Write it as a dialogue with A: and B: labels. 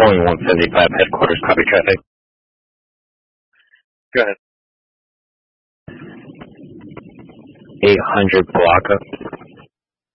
A: Boeing 175 headquarters, copy traffic.
B: Go ahead.
A: 800 block up.